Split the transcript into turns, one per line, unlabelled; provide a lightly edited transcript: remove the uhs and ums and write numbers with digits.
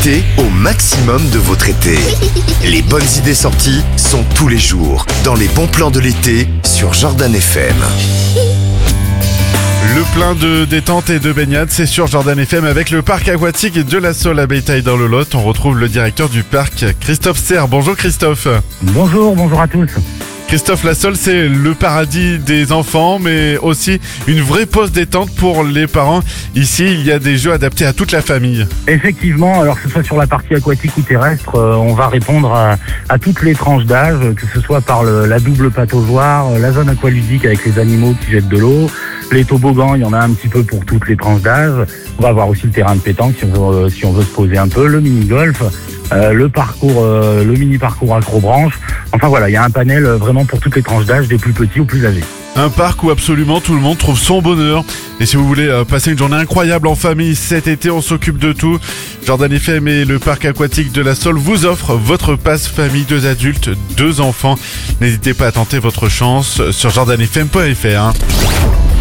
Profitez au maximum de votre été. Les bonnes idées sorties sont tous les jours dans les bons plans de l'été sur Jordan FM.
Le plein de détente et de baignade, c'est sur Jordan FM avec le parc aquatique de la Saule à Bétail dans le Lot. On retrouve le directeur du parc, Christophe Serre. Bonjour Christophe.
Bonjour à tous.
Christophe, la Saule, c'est le paradis des enfants, mais aussi une vraie pause détente pour les parents. Ici, il y a des jeux adaptés à toute la famille.
Effectivement, alors que ce soit sur la partie aquatique ou terrestre, on va répondre à toutes les tranches d'âge, que ce soit par la double pataugeoire, la zone aqualudique avec les animaux qui jettent de l'eau, les toboggans, il y en a un petit peu pour toutes les tranches d'âge. On va avoir aussi le terrain de pétanque si on veut se poser un peu, le mini-golf. Le mini-parcours acrobranche. Enfin voilà, il y a un panel vraiment pour toutes les tranches d'âge, des plus petits aux plus âgés.
Un parc où absolument tout le monde trouve son bonheur. Et si vous voulez passer une journée incroyable en famille cet été, on s'occupe de tout. Jordan FM et le parc aquatique de la Saule vous offrent votre passe famille, 2 adultes, 2 enfants. N'hésitez pas à tenter votre chance sur jordanfm.fr.